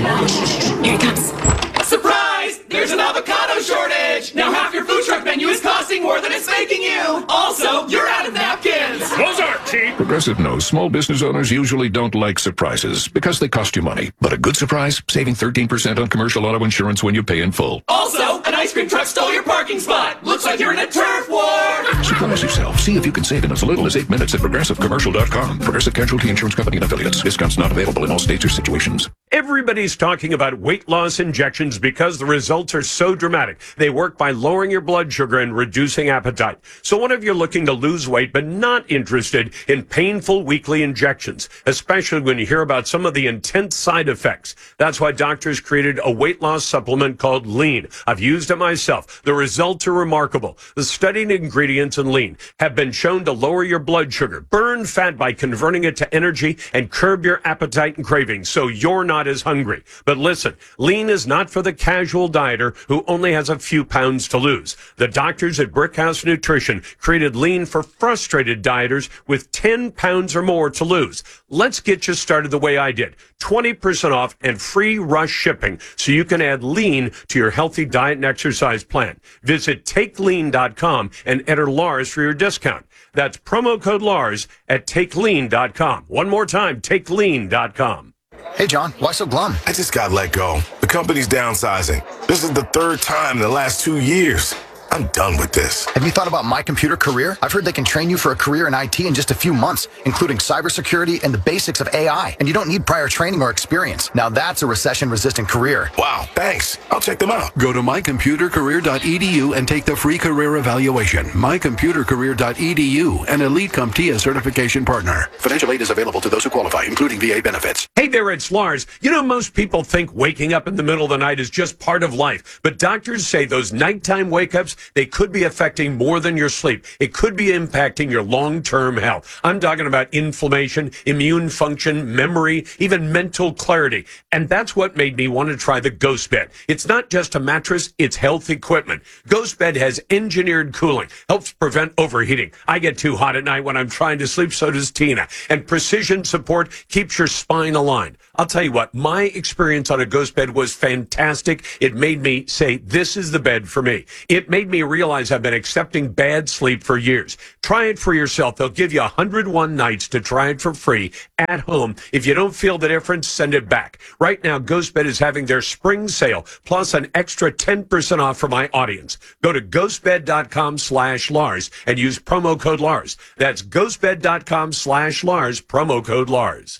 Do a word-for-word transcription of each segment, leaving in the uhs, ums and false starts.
Here it comes. Surprise! There's an avocado shortage! Now half your food truck menu is costing more than it's making you! Also, you're out of napkins! Those aren't cheap! Progressive knows small business owners usually don't like surprises because they cost you money. But a good surprise, saving thirteen percent on commercial auto insurance when you pay in full. Also, an ice cream truck stole your parking spot! Looks like you're in a turf war! Surprise yourself. See if you can save in as little as eight minutes at progressive commercial dot com. Progressive Casualty Insurance Company and affiliates. Discounts not available in all states or situations. Everybody's talking about weight loss injections because the results are so dramatic. They work by lowering your blood sugar and reducing appetite. So what if you're looking to lose weight but not interested in painful weekly injections, especially when you hear about some of the intense side effects? That's why doctors created a weight loss supplement called Lean. I've used it myself. The results are remarkable. The studied ingredients in Lean have been shown to lower your blood sugar, burn fat by converting it to energy, and curb your appetite and cravings so you're not as hungry. But listen, Lean is not for the casual dieter who only has a few pounds to lose. The doctors at Brickhouse Nutrition created Lean for frustrated dieters with ten pounds or more to lose. Let's get you started the way I did. twenty percent off and free rush shipping so you can add Lean to your healthy diet and exercise plan. Visit take lean dot com and enter Lars for your discount. That's promo code Lars at take lean dot com. One more time, take lean dot com. Hey, John, why so glum? I just got let go. The company's downsizing. This is the third time in the last two years. I'm done with this. Have you thought about My Computer Career? I've heard they can train you for a career in I T in just a few months, including cybersecurity and the basics of A I. And you don't need prior training or experience. Now that's a recession-resistant career. Wow, thanks. I'll check them out. Go to my computer career dot e d u and take the free career evaluation. my computer career dot e d u, an Elite CompTIA certification partner. Financial aid is available to those who qualify, including V A benefits. Hey there, it's Lars. You know, most people think waking up in the middle of the night is just part of life. But doctors say those nighttime wake-ups, they could be affecting more than your sleep. It could be impacting your long-term health. I'm talking about inflammation, immune function, memory, even mental clarity. And that's what made me want to try the Ghost Bed. It's not just a mattress, it's health equipment. Ghost Bed has engineered cooling, helps prevent overheating. I get too hot at night when I'm trying to sleep, so does Tina. And precision support keeps your spine aligned. I'll tell you what, my experience on a Ghost Bed was fantastic. It made me say, this is the bed for me. It made me realize I've been accepting bad sleep for years. Try it for yourself. They'll give you one hundred one nights to try it for free at home. If you don't feel the difference, send it back. Right now, Ghost Bed is having their spring sale, plus an extra ten percent off for my audience. Go to ghostbed dot com slash Lars and use promo code Lars. That's ghostbed dot com slash Lars, promo code Lars.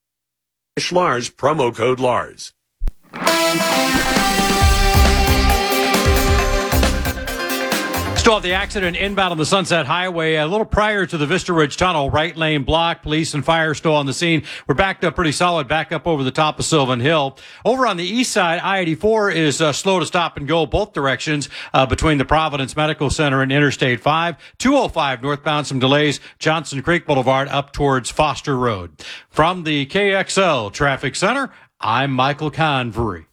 Lars, promo code Lars. Still have the accident inbound on the Sunset Highway a little prior to the Vista Ridge Tunnel. Right lane blocked. Police and fire still on the scene. We're backed up pretty solid, back up over the top of Sylvan Hill. Over on the east side, I eighty-four is uh, slow to stop and go both directions uh, between the Providence Medical Center and Interstate five. two oh five northbound, some delays. Johnson Creek Boulevard up towards Foster Road. From the K X L Traffic Center, I'm Michael Convery.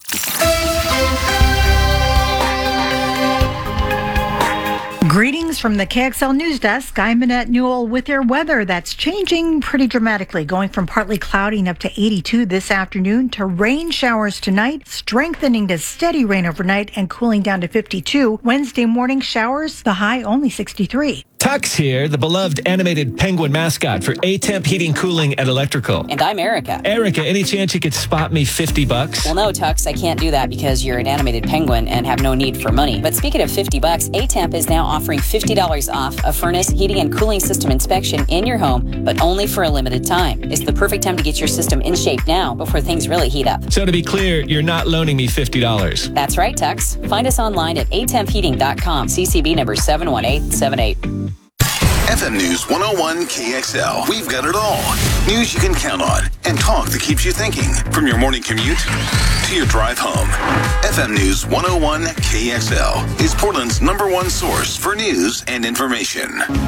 Greetings from the K X L News Desk. I'm Annette Newell with your weather that's changing pretty dramatically, going from partly cloudy and up to eighty-two this afternoon to rain showers tonight, strengthening to steady rain overnight and cooling down to fifty-two. Wednesday morning showers, the high only sixty-three. Tux here, the beloved animated penguin mascot for A-Temp Heating, Cooling, and Electrical. And I'm Erica. Erica, any chance you could spot me fifty bucks? Well, no, Tux, I can't do that because you're an animated penguin and have no need for money. But speaking of fifty bucks, A-Temp is now offering fifty dollars off a furnace, heating, and cooling system inspection in your home, but only for a limited time. It's the perfect time to get your system in shape now before things really heat up. So to be clear, you're not loaning me fifty dollars. That's right, Tux. Find us online at a temp heating dot com. C C B number seven one eight seven eight. F M News one oh one K X L. We've got it all. News you can count on and talk that keeps you thinking. From your morning commute to your drive home. F M News one oh one K X L is Portland's number one source for news and information.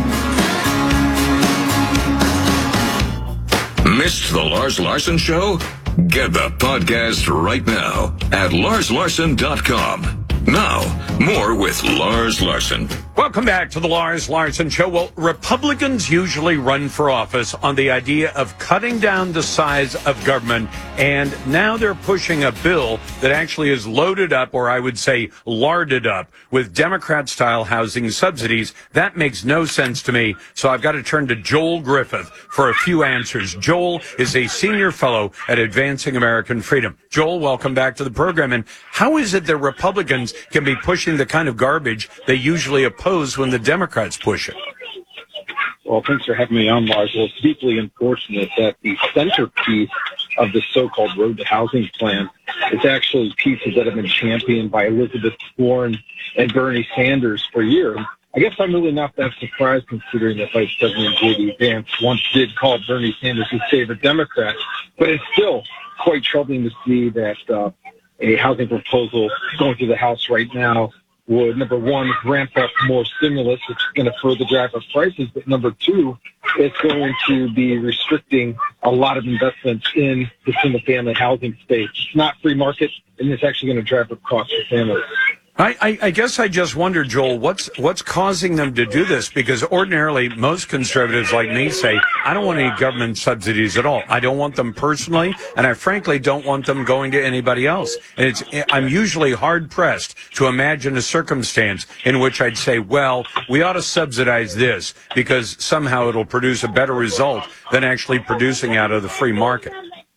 Missed the Lars Larson Show? Get the podcast right now at lars larson dot com. Now, more with Lars Larson. Welcome back to the Lars Larson Show. Well, Republicans usually run for office on the idea of cutting down the size of government, and now they're pushing a bill that actually is loaded up, or I would say larded up, with Democrat-style housing subsidies. That makes no sense to me, so I've got to turn to Joel Griffith for a few answers. Joel is a senior fellow at Advancing American Freedom. Joel, welcome back to the program. And how is it that Republicans can be pushing the kind of garbage they usually oppose when the Democrats push it? Well, thanks for having me on, Lars. Well, it's deeply unfortunate that the centerpiece of the so-called Road to Housing plan is actually pieces that have been championed by Elizabeth Warren and Bernie Sanders for years. I guess I'm really not that surprised, considering that Vice President J D Vance once did call Bernie Sanders his favorite Democrat, but it's still quite troubling to see that uh, a housing proposal going through the House right now would, number one, ramp up more stimulus, which is going to further drive up prices. But number two, it's going to be restricting a lot of investments in the single-family housing space. It's not free market, and it's actually going to drive up costs for families. I, I, I guess I just wonder, Joel, what's what's causing them to do this? Because ordinarily, most conservatives like me say, I don't want any government subsidies at all. I don't want them personally, and I frankly don't want them going to anybody else. And it's I'm usually hard-pressed to imagine a circumstance in which I'd say, well, we ought to subsidize this because somehow it'll produce a better result than actually producing out of the free market.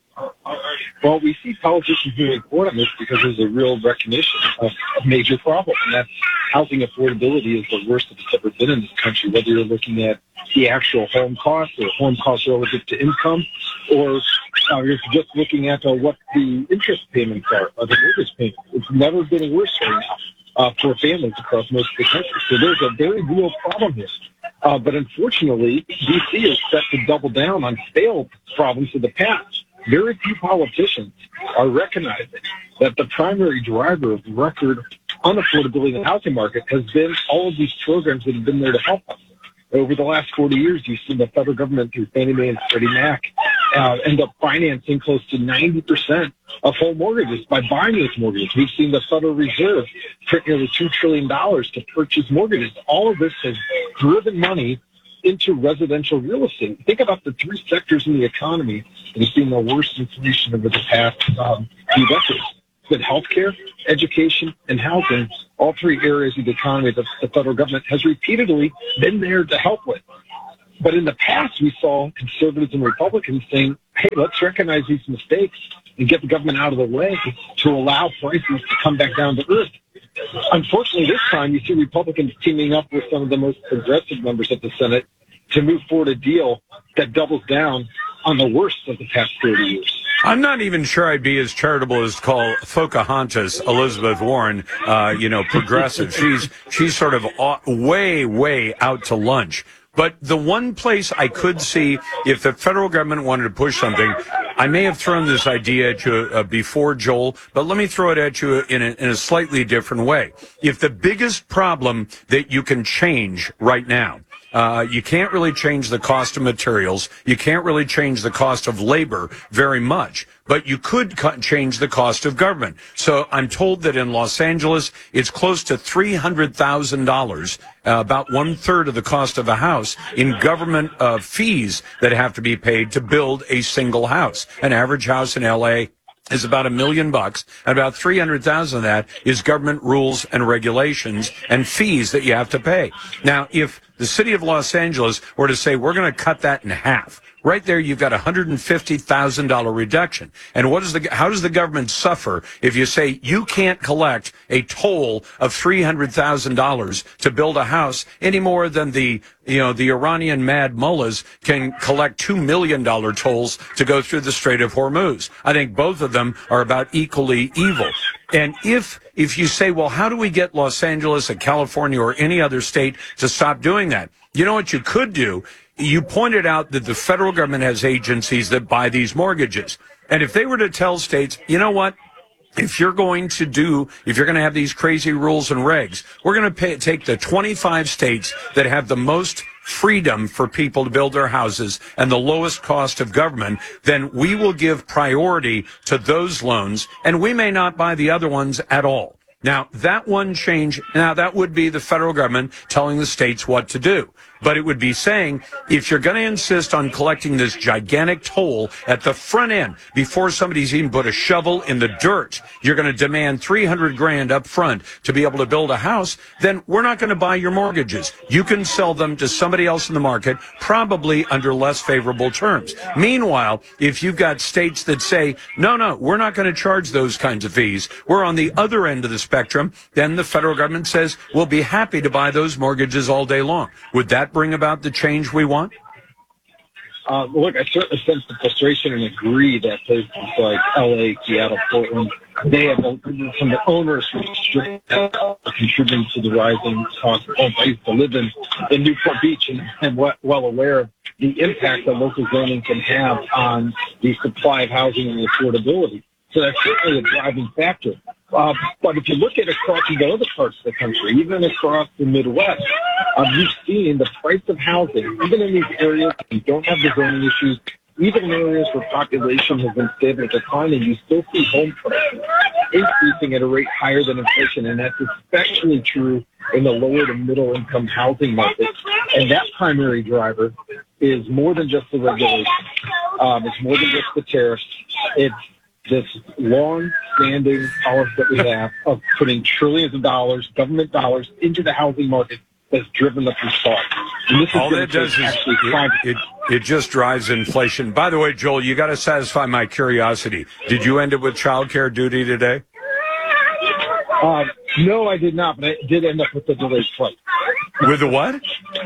Well, we see politicians moving forward on this because there's a real recognition of a major problem, and that's housing affordability is the worst it's ever been in this country, whether you're looking at the actual home cost or home cost relative to income, or uh, you're just looking at uh, what the interest payments are, or the mortgage payments. It's never been worse right now uh, for families across most of the country. So there's a very real problem here. Uh, but unfortunately, D C is set to double down on failed problems of the past. Very few politicians are recognizing that the primary driver of record unaffordability in the housing market has been all of these programs that have been there to help us. Over the last forty years, you've seen the federal government through Fannie Mae and Freddie Mac uh, end up financing close to ninety percent of home mortgages by buying those mortgages. We've seen the Federal Reserve print nearly two trillion dollars to purchase mortgages. All of this has driven money into residential real estate. Think about the three sectors in the economy that have seen the worst inflation over the past um, few decades. It's been healthcare, education, and housing, all three areas of the economy that the federal government has repeatedly been there to help with. But in the past, we saw conservatives and Republicans saying, hey, let's recognize these mistakes and get the government out of the way to allow prices to come back down to earth. Unfortunately, this time you see Republicans teaming up with some of the most progressive members of the Senate to move forward a deal that doubles down on the worst of the past thirty years. I'm not even sure I'd be as charitable as to call Pocahontas Elizabeth Warren, uh, you know, progressive. She's she's sort of way, way out to lunch. But the one place I could see if the federal government wanted to push something, I may have thrown this idea at you uh, before, Joel, but let me throw it at you in a, in a slightly different way. If the biggest problem that you can change right now, Uh, you can't really change the cost of materials. You can't really change the cost of labor very much, but you could cut, change the cost of government. So I'm told that in Los Angeles, it's close to three hundred thousand dollars, uh, about one third of the cost of a house in government uh, fees that have to be paid to build a single house. An average house in L A is about a million bucks, and about three hundred thousand of that is government rules and regulations and fees that you have to pay. Now, if the city of Los Angeles were to say, we're going to cut that in half, right there you've got a one hundred fifty thousand dollars reduction. And what is the, how does the government suffer if you say you can't collect a toll of three hundred thousand dollars to build a house any more than the, you know, the Iranian mad mullahs can collect two million dollars tolls to go through the Strait of Hormuz? I think both of them are about equally evil. And if if you say, well, how do we get Los Angeles or California or any other state to stop doing that? You know what you could do? You pointed out that the federal government has agencies that buy these mortgages. And if they were to tell states, you know what? If you're going to do, if you're going to have these crazy rules and regs, we're going to pay, take the twenty-five states that have the most freedom for people to build their houses and the lowest cost of government, then we will give priority to those loans, and we may not buy the other ones at all. Now, that one change, now that would be the federal government telling the states what to do. But it would be saying, if you're going to insist on collecting this gigantic toll at the front end before somebody's even put a shovel in the dirt, you're going to demand three hundred grand up front to be able to build a house, then we're not going to buy your mortgages. You can sell them to somebody else in the market, probably under less favorable terms. Meanwhile, if you've got states that say, no, no, we're not going to charge those kinds of fees, we're on the other end of the spectrum, then the federal government says, we'll be happy to buy those mortgages all day long. Would that bring about the change we want? Uh, look, I certainly sense the frustration and agree that places like L A, Seattle, Portland, they have some owners who are contributing to the rising cost of homes. I used to live in, in Newport Beach and am well aware of the impact that local zoning can have on the supply of housing and affordability. So that's certainly a driving factor. Uh, but if you look at across the other parts of the country, even across the Midwest, um, you've seen the price of housing, even in these areas that you don't have the zoning issues, even in areas where population has been stable or declining, you still see home prices increasing at a rate higher than inflation. And that's especially true in the lower to middle income housing market. And that primary driver is more than just the regulation. Um, it's more than just the tariffs. It's this long-standing policy that we have of putting trillions of dollars, government dollars, into the housing market that's driven up the cost. And this is All that does is it, it, it just drives inflation. By the way, Joel, you got to satisfy my curiosity. Did you end up with child care duty today? Uh, no, I did not, but I did end up with the delayed flight. With the what?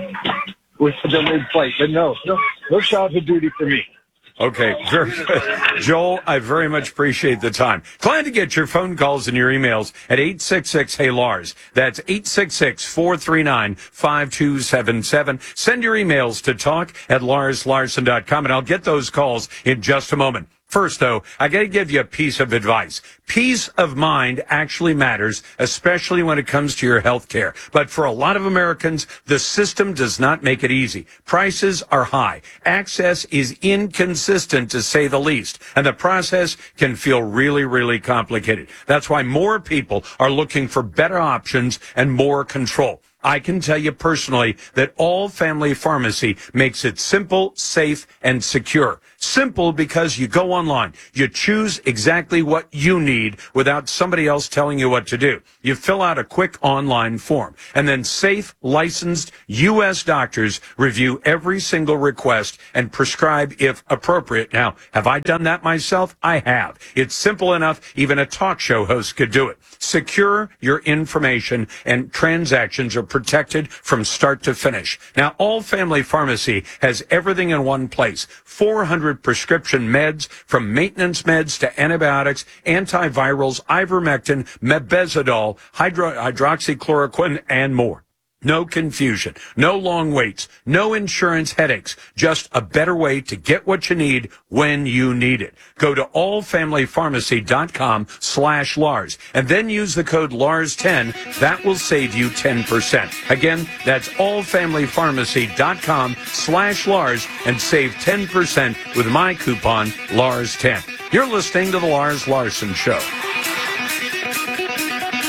With the delayed flight, but no, no, no childhood duty for me. Okay, very good. Joel, I very much appreciate the time. Glad to get your phone calls and your emails at eight six six, hey Lars. That's eight six six, four three nine, five two seven seven. Send your emails to talk at lars larson dot com, and I'll get those calls in just a moment. First, though, I got to give you a piece of advice. Peace of mind actually matters, especially when it comes to your health care. But for a lot of Americans, the system does not make it easy. Prices are high. Access is inconsistent, to say the least. And the process can feel really, really complicated. That's why more people are looking for better options and more control. I can tell you personally that All Family Pharmacy makes it simple, safe, and secure. Simple because you go online. You choose exactly what you need without somebody else telling you what to do. You fill out a quick online form. And then safe, licensed U S doctors review every single request and prescribe if appropriate. Now, have I done that myself? I have. It's simple enough. Even a talk show host could do it. Secure your information, and transactions are protected from start to finish. Now, All Family Pharmacy has everything in one place. four hundred prescription meds, from maintenance meds to antibiotics, antivirals, ivermectin, mebendazole, hydro- hydroxychloroquine, and more. No confusion, no long waits, no insurance headaches, just a better way to get what you need when you need it. Go to all family pharmacy dot com slash Lars and then use the code Lars ten. That will save you ten percent. Again, that's all family pharmacy dot com slash Lars and save ten percent with my coupon Lars ten. You're listening to The Lars Larson Show.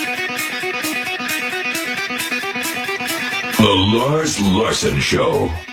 The Lars Larson Show.